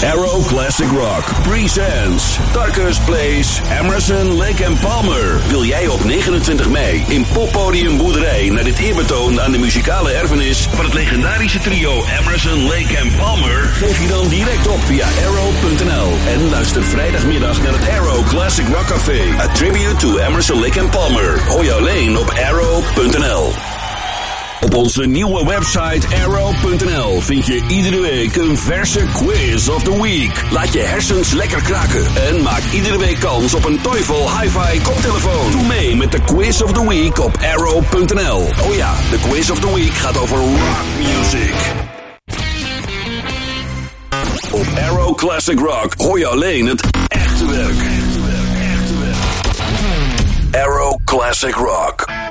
Arrow Classic Rock presents Darkest Place, Emerson, Lake and Palmer. Wil jij op 29 mei in Poppodium Boerderij naar dit eerbetoon aan de muzikale erfenis van het legendarische trio Emerson, Lake and Palmer? Geef je dan direct op via arrow.nl en luister vrijdagmiddag naar het Arrow Classic Rock Café. A tribute to Emerson, Lake and Palmer. Hoor je alleen op arrow.nl. Op onze nieuwe website arrow.nl vind je iedere week een verse quiz of the week. Laat je hersens lekker kraken en maak iedere week kans op een Teufel Hi-Fi koptelefoon. Doe mee met de quiz of the week op arrow.nl. Oh ja, de quiz of the week gaat over rock music. Op Arrow Classic Rock hoor je alleen het echte werk. Arrow Classic Rock.